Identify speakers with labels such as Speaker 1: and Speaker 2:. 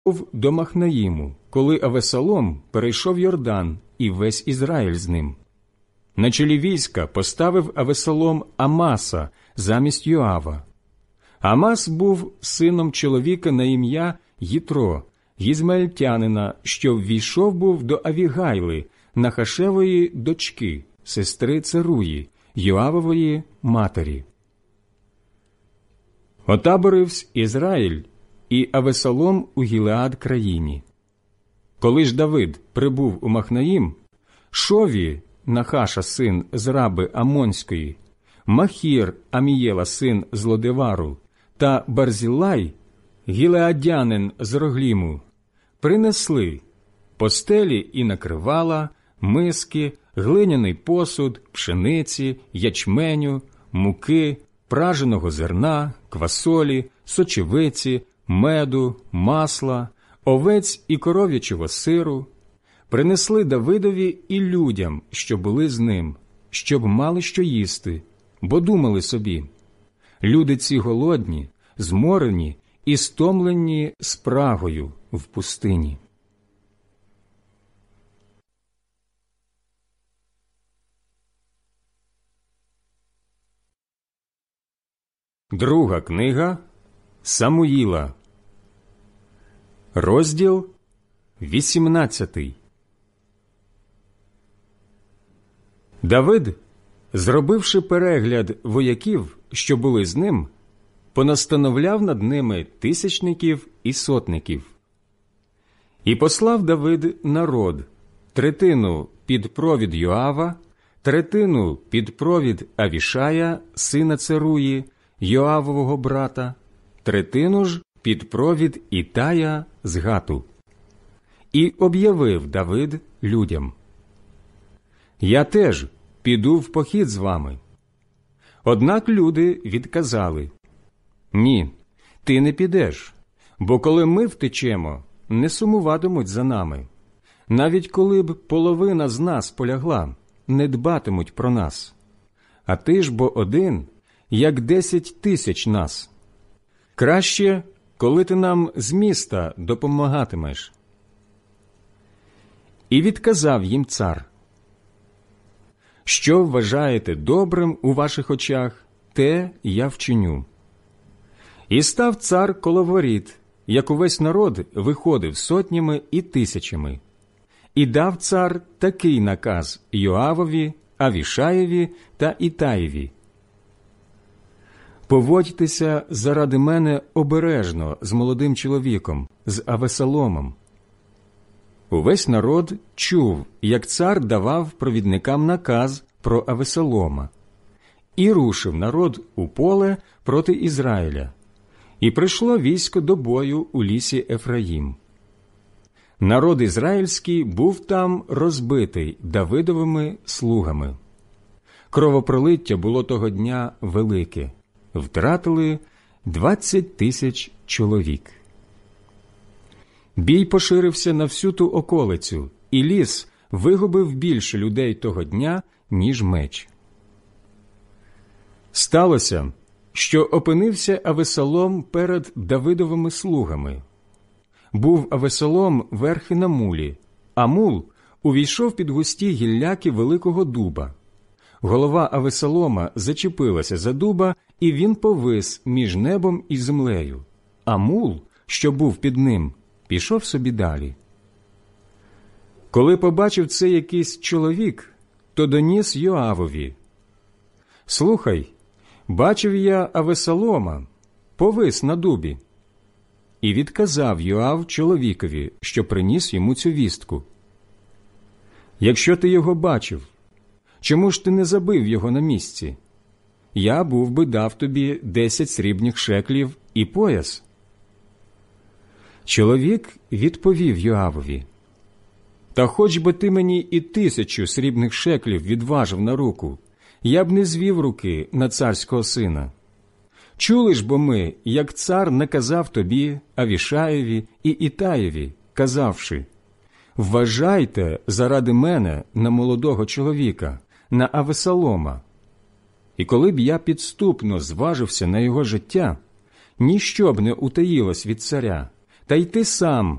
Speaker 1: був до Махнаїму, коли Авесалом перейшов Йордан і весь Ізраїль з ним. На чолі війська поставив Авесалом Амаса замість Йоава. Амас був сином чоловіка на ім'я Єтро, Єзмаельтянина, що ввійшов був до Авігайли, Нахашевої дочки, сестри Церуї, Йоавової матері. Отаборився Ізраїль і Авесалом у Гілеад країні. Коли ж Давид прибув у Махнаїм, Шові, Нахаша син з раби Амонської, Махір, Амієла син з Лодевару, та Барзілай, гілеадянин з Рогліму, принесли постелі і накривала, миски, глиняний посуд, пшениці, ячменю, муки, праженого зерна, квасолі, сочевиці, меду, масла, овець і коров'ячого сиру, принесли Давидові і людям, що були з ним, щоб мали що їсти, бо думали собі: люди ці голодні, зморені і стомлені спрагою в пустині. Друга книга Самуїла, розділ 18. Давид, зробивши перегляд вояків, що були з ним, понастановляв над ними тисячників і сотників. І послав Давид народ, третину під провід Йоава, третину під провід Авішая, сина Церуї, Йоавового брата, третину ж під провід Ітая з Гату. І об'явив Давид людям: «Я теж піду в похід з вами». Однак люди відказали: «Ні, ти не підеш, бо коли ми втечемо, не сумуватимуть за нами. Навіть коли б половина з нас полягла, не дбатимуть про нас. А ти ж бо один, як 10 тисяч нас. Краще, коли ти нам з міста допомагатимеш». І відказав їм цар: «Що вважаєте добрим у ваших очах, те я вчиню». І став цар коло воріт, як увесь народ виходив сотнями і тисячами. І дав цар такий наказ Йоавові, Авішаєві та Ітаєві: «Поводьтеся заради мене обережно з молодим чоловіком, з Авесаломом». Увесь народ чув, як цар давав провідникам наказ про Авесалома. І рушив народ у поле проти Ізраїля. І прийшло військо до бою у лісі Ефраїм. Народ ізраїльський був там розбитий Давидовими слугами. Кровопролиття було того дня велике. Втратили 20 тисяч чоловік. Бій поширився на всю ту околицю, і ліс вигубив більше людей того дня, ніж меч. Сталося, що опинився Авесалом перед Давидовими слугами. Був Авесалом верхи на мулі, а мул увійшов під густі гілляки великого дуба. Голова Авесалома зачепилася за дуба, і він повис між небом і землею, а мул, що був під ним, пішов собі далі. Коли побачив це якийсь чоловік, то доніс Йоавові: «Слухай, бачив я Авесалома, повис на дубі». І відказав Йоав чоловікові, що приніс йому цю вістку: «Якщо ти його бачив, чому ж ти не забив його на місці? Я був би дав тобі 10 срібних шеклів і пояс». Чоловік відповів Йоавові: «Та хоч би ти мені і 1000 срібних шеклів відважив на руку, я б не звів руки на царського сина. Чули ж бо ми, як цар наказав тобі, Авішаєві і Ітаєві, казавши: вважайте заради мене на молодого чоловіка, на Авесалома. І коли б я підступно зважився на його життя, ніщо б не утаїлось від царя, та й ти сам